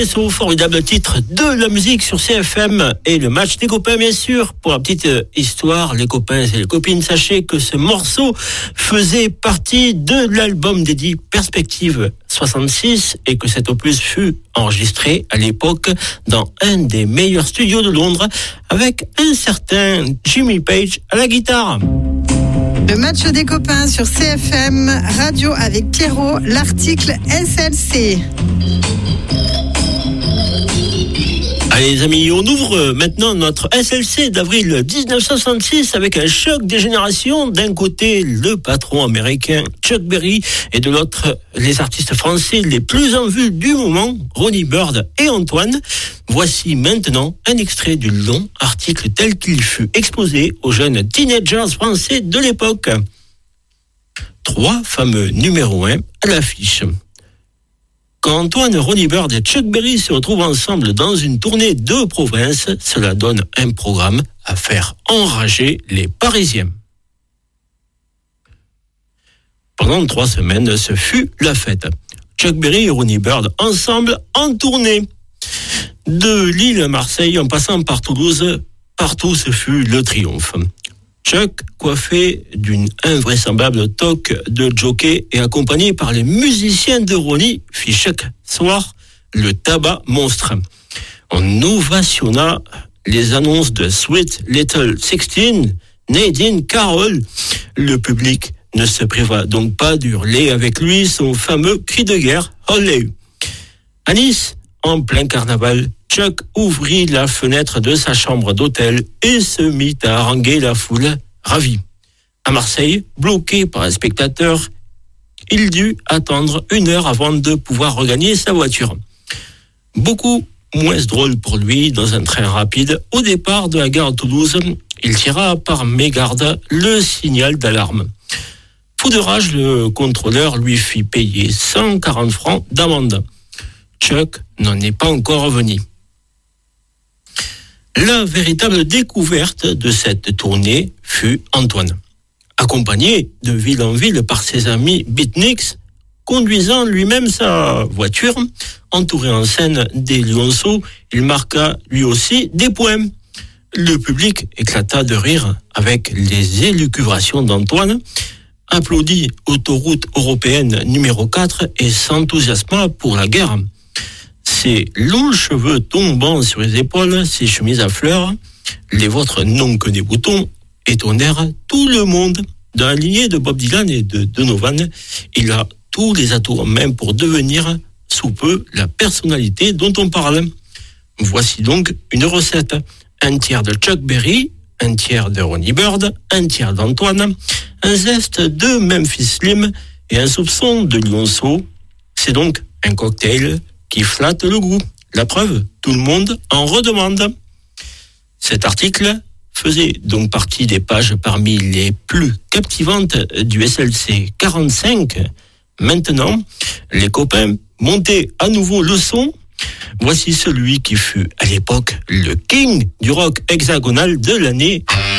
Ce formidable titre de la musique sur CFM et le match des copains, bien sûr. Pour la petite histoire, les copains et les copines, sachez que ce morceau faisait partie de l'album dédié Perspective 66 et que cet opus fut enregistré à l'époque dans un des meilleurs studios de Londres avec un certain Jimmy Page à la guitare. Le match des copains sur CFM Radio avec Pierrot, l'article SLC. Allez les amis, on ouvre maintenant notre SLC d'avril 1966 avec un choc des générations. D'un côté, le patron américain Chuck Berry et de l'autre, les artistes français les plus en vue du moment, Ronnie Bird et Antoine. Voici maintenant un extrait du long article tel qu'il fut exposé aux jeunes teenagers français de l'époque. 3 fameux numéros 1 à l'affiche. Quand Antoine, Ronnie Bird et Chuck Berry se retrouvent ensemble dans une tournée de province, cela donne un programme à faire enrager les Parisiens. Pendant 3 semaines, ce fut la fête. Chuck Berry et Ronnie Bird ensemble en tournée. De Lille à Marseille, en passant par Toulouse, partout ce fut le triomphe. Chuck, coiffé d'une invraisemblable toque de jockey et accompagné par les musiciens de Ronnie, fit chaque soir le tabac monstre. On ovationna les annonces de Sweet Little 16, Nadine Carroll. Le public ne se priva donc pas d'hurler avec lui son fameux cri de guerre « Olé !» À Nice, en plein carnaval, Chuck ouvrit la fenêtre de sa chambre d'hôtel et se mit à haranguer la foule ravie. À Marseille, bloqué par un spectateur, il dut attendre 1 heure avant de pouvoir regagner sa voiture. Beaucoup moins drôle pour lui, dans un train rapide, au départ de la gare de Toulouse, il tira par mégarde le signal d'alarme. Fou de rage, le contrôleur lui fit payer 140 francs d'amende. Chuck n'en est pas encore revenu. La véritable découverte de cette tournée fut Antoine. Accompagné de ville en ville par ses amis beatniks, conduisant lui-même sa voiture, entouré en scène des lionceaux, il marqua lui aussi des points. Le public éclata de rire avec les élucubrations d'Antoine, applaudit autoroute européenne numéro 4 et s'enthousiasma pour la guerre. Ses longs cheveux tombant sur les épaules, ses chemises à fleurs, les vôtres n'ont que des boutons, étonnèrent tout le monde. Dans la lignée de Bob Dylan et de Donovan, il a tous les atouts en main pour devenir sous peu la personnalité dont on parle. Voici donc une recette. 1 tiers de Chuck Berry, 1 tiers de Ronnie Bird, 1 tiers d'Antoine, un zeste de Memphis Slim et un soupçon de lionceau. C'est donc un cocktail qui flatte le goût. La preuve, tout le monde en redemande. Cet article faisait donc partie des pages parmi les plus captivantes du SLC 45. Maintenant, les copains, montez à nouveau le son. Voici celui qui fut à l'époque le king du rock hexagonal de l'année